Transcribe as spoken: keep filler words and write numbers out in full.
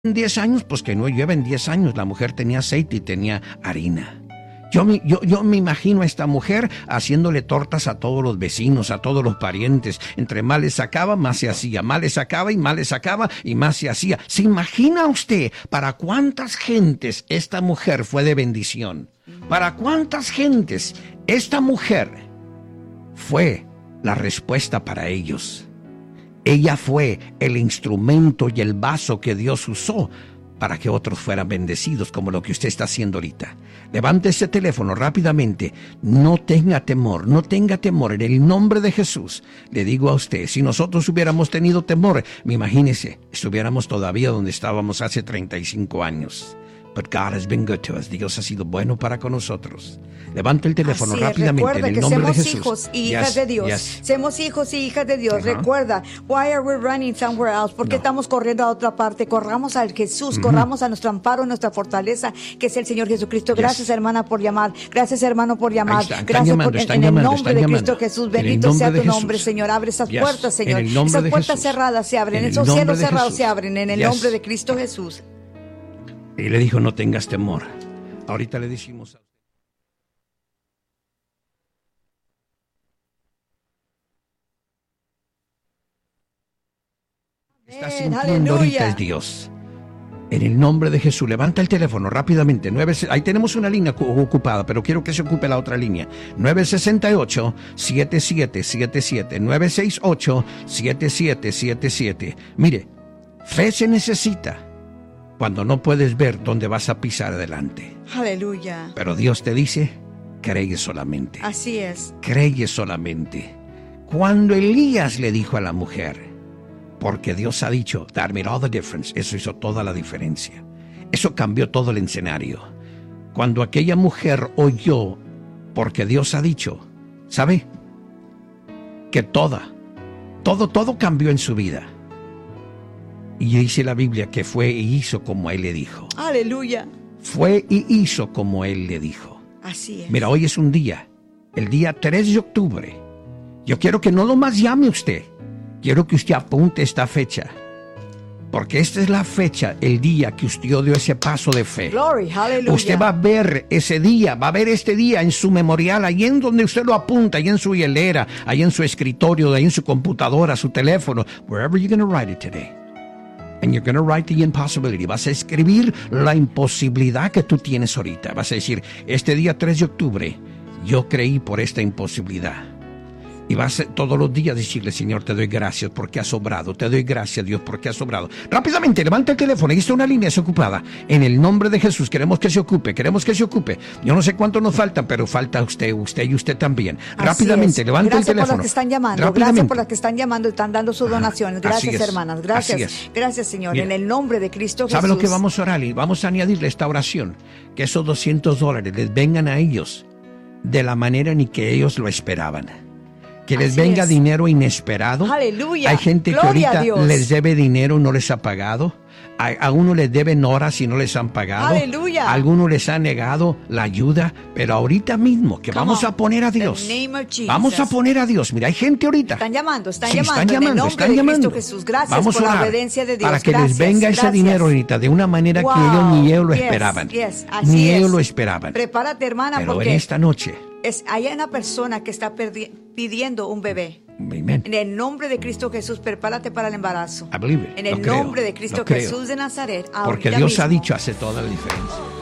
diez años, pues que no lleven diez años. La mujer tenía aceite y tenía harina. Yo me, yo, yo me imagino a esta mujer haciéndole tortas a todos los vecinos, a todos los parientes. Entre más le sacaba, más se hacía. Más le sacaba y más le sacaba y más se hacía. ¿Se imagina usted para cuántas gentes esta mujer fue de bendición? ¿Para cuántas gentes esta mujer fue la respuesta para ellos? Ella fue el instrumento y el vaso que Dios usó para que otros fueran bendecidos, como lo que usted está haciendo ahorita. Levante ese teléfono rápidamente. No tenga temor, no tenga temor. En el nombre de Jesús, le digo a usted, si nosotros hubiéramos tenido temor, imagínese, estuviéramos todavía donde estábamos hace treinta y cinco años. But God has been good to us. Dios ha sido bueno para con nosotros. Levante el teléfono Así es, rápidamente recuerda en el que nombre de somos Jesús. hijos y hijas Yes, de Dios. yes. Somos hijos y hijas de Dios. Uh-huh. Recuerda, why are we running somewhere else? ¿Por qué No. estamos corriendo a otra parte? Corramos al Jesús, Uh-huh. corramos a nuestro amparo, nuestra fortaleza, que es el Señor Jesucristo. Gracias, Yes. hermana, por llamar. Gracias, hermano, por llamar. Ahí están, están Gracias llamando, por, en, están en el llamando, nombre están de llamando. Cristo Jesús. En el Bendito nombre sea de tu nombre, Jesús. Señor. Abre esas Yes. puertas, Señor. En el nombre Esas de puertas Jesús. cerradas se abren. En el Esos nombre cielos de cerrados Jesús. se abren. En el Yes. nombre de Cristo Jesús. Y le dijo, no tengas temor. Ahorita le decimos. Está sintiendo Aleluya. ahorita es Dios. En el nombre de Jesús, levanta el teléfono rápidamente. nueve, ahí tenemos una línea ocupada, pero quiero que se ocupe la otra línea. nueve seis ocho, siete siete siete siete. nueve seis ocho, siete siete siete siete. Mire, fe se necesita cuando no puedes ver dónde vas a pisar adelante. Aleluya. Pero Dios te dice, cree solamente. Así es. Cree solamente. Cuando Elías le dijo a la mujer, porque Dios ha dicho, that made all the difference. Eso hizo toda la diferencia. Eso cambió todo el escenario. Cuando aquella mujer oyó, porque Dios ha dicho, ¿sabe? Que toda, todo, todo cambió en su vida. Y dice la Biblia que fue y hizo como Él le dijo. Aleluya. Fue y hizo como Él le dijo. Así es. Mira, hoy es un día, el día tres de octubre. Yo quiero que no nomás llame usted. Quiero que usted apunte esta fecha, porque esta es la fecha, el día que usted dio ese paso de fe. Glory, aleluya. Usted va a ver ese día, va a ver este día en su memorial, ahí en donde usted lo apunta, ahí en su hielera, ahí en su escritorio, ahí en su computadora, su teléfono, wherever you're going to write it today. And you're going to write the impossibility. Vas a escribir la imposibilidad que tú tienes ahorita. Vas a decir, este día tres de octubre, yo creí por esta imposibilidad. Y vas a todos los días decirle, Señor, te doy gracias porque has obrado. Te doy gracias, Dios, porque has obrado. Rápidamente, levanta el deléfono. Ahí está una línea desocupada. En el nombre de Jesús, queremos que se ocupe. Queremos que se ocupe. Yo no sé cuánto nos faltan, pero falta usted, usted y usted también. Así Rápidamente, es. levanta el Gracias teléfono. por las que están llamando. Gracias por las que están llamando y están dando sus donaciones. Ajá, así Gracias, es. hermanas. Gracias. Así es. Gracias, Señor. Mira, en el nombre de Cristo Jesús. ¿sabe lo que vamos a orar? Y vamos a añadirle esta oración. Que esos doscientos dólares les vengan a ellos de la manera ni que ellos lo esperaban. Que les Así venga es. dinero inesperado. Aleluya. Hay gente Gloria que a ahorita Dios. les debe dinero y no les ha pagado. A, a uno les deben horas y no les han pagado. Aleluya. A algunos les ha negado la ayuda. Pero ahorita mismo que Come vamos on. a poner a The Dios. name of Jesus. Vamos a poner a Dios. Mira, hay gente ahorita. Están llamando, están Sí, llamando. están en el llamando, nombre están de llamando. Cristo Jesús. Gracias Vamos por a la orar obediencia de Dios. para que Gracias, les venga ese gracias. dinero ahorita de una manera Wow. que ellos ni ellos lo Yes, esperaban. yes, así Ni es. ellos lo esperaban. Prepárate, hermana, Pero porque en esta noche, es, hay una persona que está perdi- pidiendo un bebé. amen. En el nombre de Cristo Jesús, prepárate para el embarazo. I believe it. En el Lo creo, nombre de Cristo lo creo. Jesús de Nazaret. Porque ahorita Dios ha mismo. dicho hace toda la diferencia.